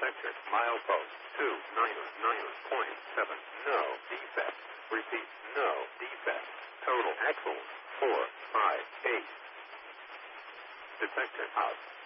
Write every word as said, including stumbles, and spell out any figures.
Detector. Milepost two nine nine point seven. No defect. Repeat. No defect. Total axles four five eight. Detector out.